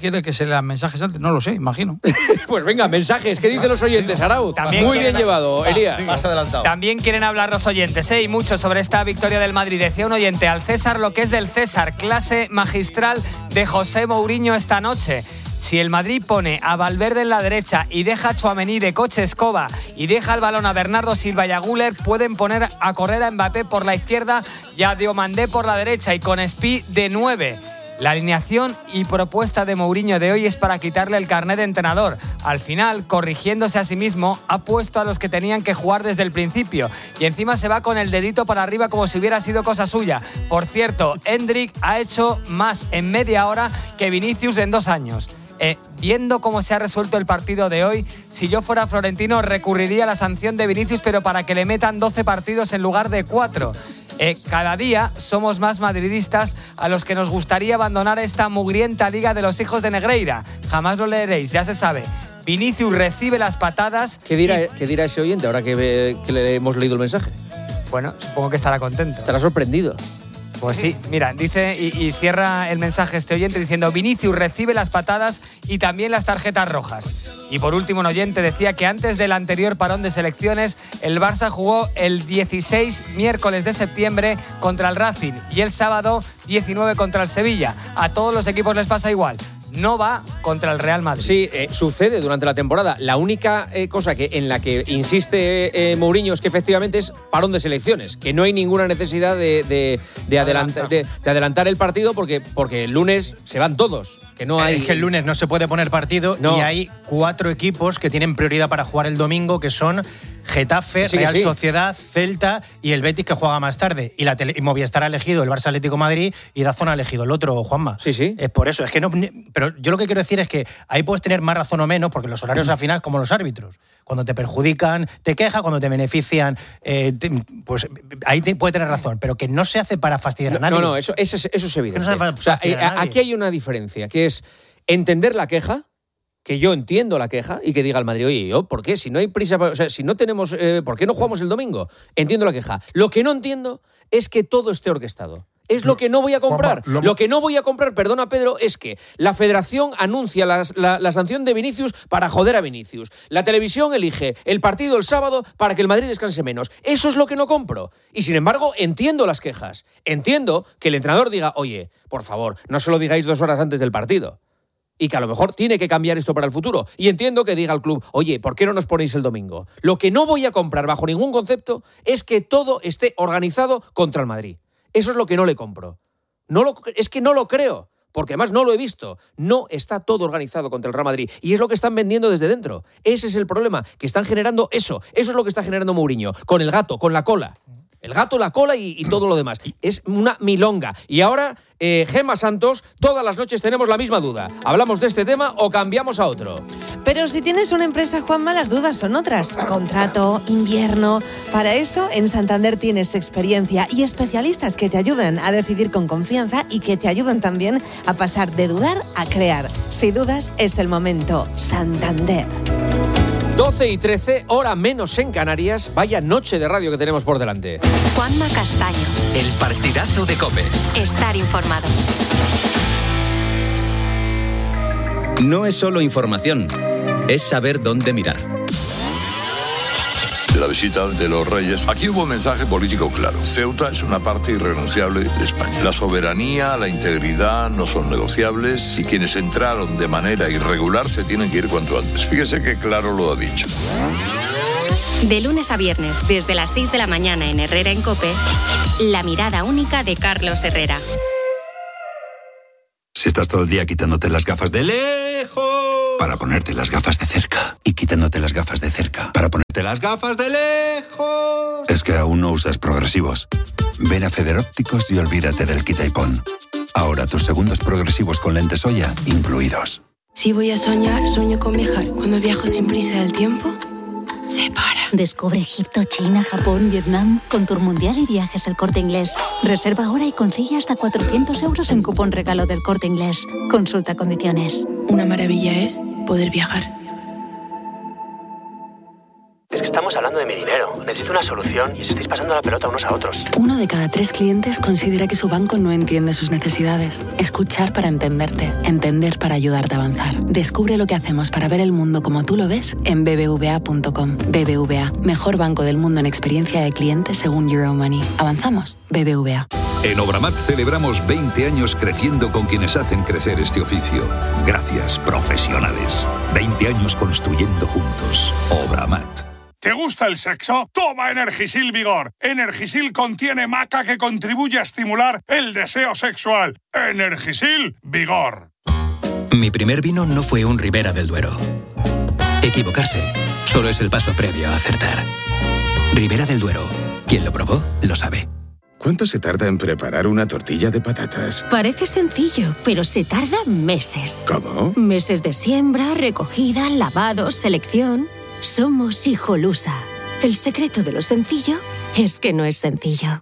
quiere que se lean mensajes antes, no lo sé, imagino. Pues venga, mensajes, ¿qué dicen los oyentes, Arauz? Muy bien llevado, Elías. Más adelantado. También quieren hablar los oyentes, y mucho sobre esta victoria del Madrid. Decía un oyente, al César lo que es del César, clase magistral de José Mourinho esta noche. Si el Madrid pone a Valverde en la derecha y deja a Tchouaméni de coche escoba y deja el balón a Bernardo Silva y a Güler, pueden poner a correr a Mbappé por la izquierda y a Diomandé por la derecha y con Spi de 9. La alineación y propuesta de Mourinho de hoy es para quitarle el carnet de entrenador. Al final, corrigiéndose a sí mismo, ha puesto a los que tenían que jugar desde el principio. Y encima se va con el dedito para arriba como si hubiera sido cosa suya. Por cierto, Endrick ha hecho más en media hora que Vinicius en 2 años. Viendo cómo se ha resuelto el partido de hoy, si yo fuera Florentino recurriría a la sanción de Vinicius, pero para que le metan 12 partidos en lugar de 4. Cada día somos más madridistas a los que nos gustaría abandonar esta mugrienta liga de los hijos de Negreira. Jamás lo leeréis, ya se sabe. Vinicius recibe las patadas. ¿Qué dirá ese oyente ahora que le hemos leído el mensaje? Bueno, supongo que estará contento. Estará sorprendido. Pues sí, mira, dice y cierra el mensaje este oyente diciendo: Vinicius recibe las patadas y también las tarjetas rojas. Y por último, un oyente decía que antes del anterior parón de selecciones, el Barça jugó el 16 miércoles de septiembre contra el Racing y el sábado 19 contra el Sevilla. A todos los equipos les pasa igual. No va contra el Real Madrid. Sí, sucede durante la temporada. La única cosa en la que insiste Mourinho es que efectivamente es parón de selecciones, que no hay ninguna necesidad de adelantar el partido porque el lunes se van todos. Que no hay... Es que el lunes no se puede poner partido y hay 4 equipos que tienen prioridad para jugar el domingo, que son Getafe, Real Sociedad, Celta y el Betis, que juega más tarde. Y Movistar ha elegido el Barça Atlético Madrid y Dazón ha elegido el otro, Juanma. Sí. Es por eso. Es que no. Pero yo lo que quiero decir es que ahí puedes tener más razón o menos, porque los horarios al final, como los árbitros, cuando te perjudican, te quejas, cuando te benefician, pues ahí puede tener razón. Pero que no se hace para fastidiar a nadie. No, eso es evidente. Aquí hay una diferencia, que es entender la queja, que yo entiendo la queja y que diga el Madrid, oye, ¿por qué? Si no hay prisa, si no tenemos, ¿por qué no jugamos el domingo? Entiendo la queja. Lo que no entiendo es que todo esté orquestado. Es lo que no voy a comprar. Lo que no voy a comprar, perdona Pedro, es que la federación anuncia la sanción de Vinicius para joder a Vinicius. La televisión elige el partido el sábado para que el Madrid descanse menos. Eso es lo que no compro. Y sin embargo, entiendo las quejas. Entiendo que el entrenador diga, oye, por favor, no se lo digáis 2 horas antes del partido. Y que a lo mejor tiene que cambiar esto para el futuro. Y entiendo que diga al club, oye, ¿por qué no nos ponéis el domingo? Lo que no voy a comprar bajo ningún concepto es que todo esté organizado contra el Madrid. Eso es lo que no le compro. Es que no lo creo, porque además no lo he visto. No está todo organizado contra el Real Madrid. Y es lo que están vendiendo desde dentro. Ese es el problema, que están generando eso. Eso es lo que está generando Mourinho, con el gato, con la cola. El gato, la cola y todo lo demás. Es una milonga. Y ahora, Gemma Santos, todas las noches tenemos la misma duda. ¿Hablamos de este tema o cambiamos a otro? Pero si tienes una empresa, Juanma, las dudas son otras. Contrato, invierno... Para eso, en Santander tienes experiencia y especialistas que te ayudan a decidir con confianza y que te ayudan también a pasar de dudar a crear. Si dudas, es el momento. Santander. 12:13, hora menos en Canarias. Vaya noche de radio que tenemos por delante. Juanma Castaño. El partidazo de COPE. Estar informado. No es solo información, es saber dónde mirar. De la visita de los reyes, aquí hubo un mensaje político claro. Ceuta es una parte irrenunciable de España. La soberanía, la integridad no son negociables y quienes entraron de manera irregular se tienen que ir cuanto antes. Fíjese qué claro lo ha dicho. De lunes a viernes, desde las 6 de la mañana en Herrera en COPE, la mirada única de Carlos Herrera. Si estás todo el día quitándote las gafas de lejos para ponerte las gafas de cerca y quitándote las gafas de cerca para ponerte las gafas de lejos, es que aún no usas progresivos. Ven a Federópticos y olvídate del quita y pon. Ahora tus segundos progresivos con lentes Oya incluidos. Si voy a soñar, sueño con viajar. Cuando viajo sin prisa del tiempo se para. Descubre Egipto, China, Japón, Vietnam con Tour Mundial y Viajes El Corte Inglés. Reserva ahora y consigue hasta 400 euros en cupón regalo del Corte Inglés. Consulta condiciones. Una maravilla es poder viajar. que estamos hablando de mi dinero. Necesito una solución y os estáis pasando la pelota unos a otros. 1 de cada 3 clientes considera que su banco no entiende sus necesidades. Escuchar para entenderte. Entender para ayudarte a avanzar. Descubre lo que hacemos para ver el mundo como tú lo ves en bbva.com. BBVA, mejor banco del mundo en experiencia de clientes según Euromoney. Avanzamos. BBVA. En Obramat celebramos 20 años creciendo con quienes hacen crecer este oficio. Gracias, profesionales. 20 años construyendo juntos. Obramat. ¿Te gusta el sexo? Toma Energisil Vigor. Energisil contiene maca que contribuye a estimular el deseo sexual. Energisil Vigor. Mi primer vino no fue un Ribera del Duero. Equivocarse solo es el paso previo a acertar. Ribera del Duero. Quien lo probó, lo sabe. ¿Cuánto se tarda en preparar una tortilla de patatas? Parece sencillo, pero se tarda meses. ¿Cómo? Meses de siembra, recogida, lavado, selección. Somos Hijolusa. El secreto de lo sencillo es que no es sencillo.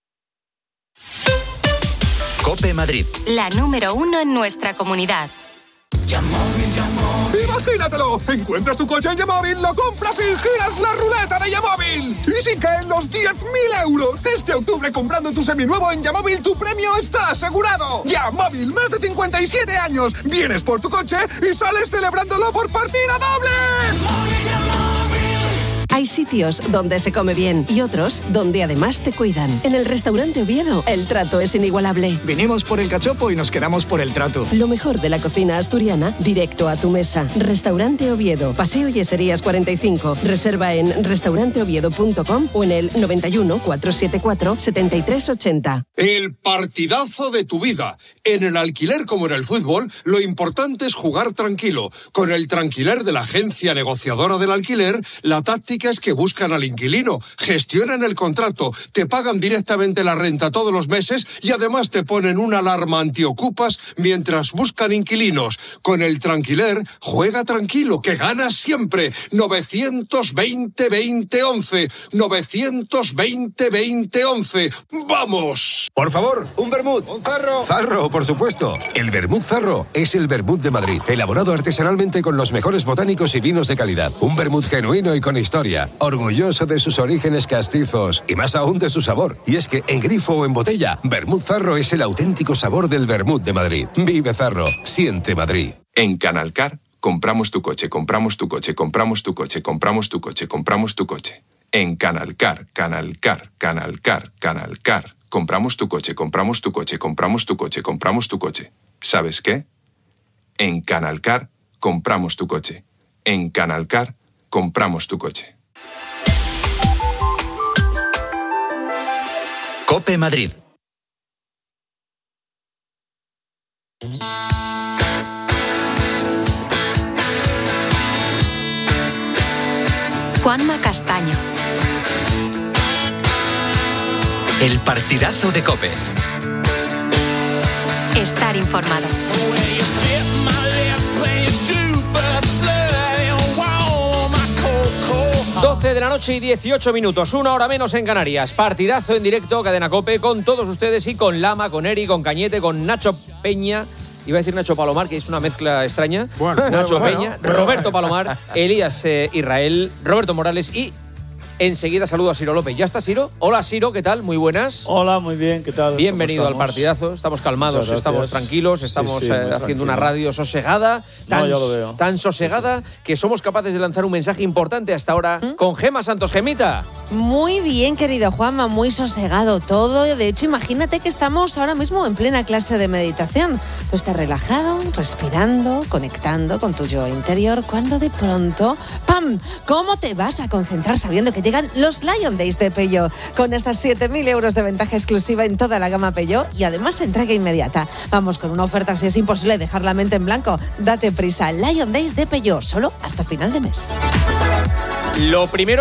COPE Madrid. La número 1 en nuestra comunidad. ¡Imagínatelo! Encuentras tu coche en Yamóvil, lo compras y giras la ruleta de Yamóvil. ¡Y si caen los 10.000 euros! Este octubre, comprando tu seminuevo en Yamóvil, tu premio está asegurado. Yamóvil, más de 57 años. Vienes por tu coche y sales celebrándolo por partida doble. Hay sitios donde se come bien y otros donde además te cuidan. En el restaurante Oviedo, el trato es inigualable. Venimos por el cachopo y nos quedamos por el trato. Lo mejor de la cocina asturiana, directo a tu mesa. Restaurante Oviedo, Paseo Yeserías 45. Reserva en restauranteoviedo.com o en el 91 474 7380. El partidazo de tu vida. En el alquiler como en el fútbol, lo importante es jugar tranquilo. Con el Tranquiler de la agencia negociadora del alquiler, la táctica es que buscan al inquilino, gestionan el contrato, te pagan directamente la renta todos los meses y además te ponen una alarma antiocupas mientras buscan inquilinos. Con el Tranquiler, juega tranquilo, que ganas siempre. 920-2011. 920-2011. ¡Vamos! Por favor, un vermut. Un zarro. Zarro, por supuesto. El vermut Zarro es el vermut de Madrid, elaborado artesanalmente con los mejores botánicos y vinos de calidad. Un vermut genuino y con historia. Orgulloso de sus orígenes castizos y más aún de su sabor. Y es que en grifo o en botella, Vermut Zarro es el auténtico sabor del vermut de Madrid. Vive Zarro, siente Madrid. En Canalcar, compramos tu coche, compramos tu coche, compramos tu coche, compramos tu coche, compramos tu coche. En Canalcar, Canalcar, Canalcar, Canalcar. Compramos tu coche, compramos tu coche, compramos tu coche, compramos tu coche. ¿Sabes qué? En Canalcar, compramos tu coche. En Canalcar, compramos tu coche. COPE Madrid. Juanma Castaño. El partidazo de COPE. Estar informado. 12 de la noche y 18 minutos, 1 hora menos en Canarias. Partidazo en directo, Cadena COPE, con todos ustedes y con Lama, con Eri, con Cañete, con Nacho Peña. Iba a decir Nacho Palomar, que es una mezcla extraña. Nacho Peña, Roberto Palomar, Elías Israel, Roberto Morales y... enseguida saludo a Ciro López. ¿Ya está Ciro? Hola Ciro, ¿qué tal? Muy buenas. Hola, muy bien, ¿qué tal? Bienvenido al partidazo. Estamos calmados, estamos tranquilos, estamos haciendo tranquilo. Una radio sosegada, tan sosegada que somos capaces de lanzar un mensaje importante hasta ahora con Gema Santos. Gemita. Muy bien, querido Juanma, muy sosegado todo. De hecho, imagínate que estamos ahora mismo en plena clase de meditación. Tú estás relajado, respirando, conectando con tu yo interior, cuando de pronto, ¡pam! ¿Cómo te vas a concentrar sabiendo que llegan los Lion Days de Peugeot, con hasta 7.000 euros de ventaja exclusiva en toda la gama Peugeot y además entrega inmediata? Vamos con una oferta, si es imposible dejar la mente en blanco. Date prisa, Lion Days de Peugeot, solo hasta final de mes. Lo primero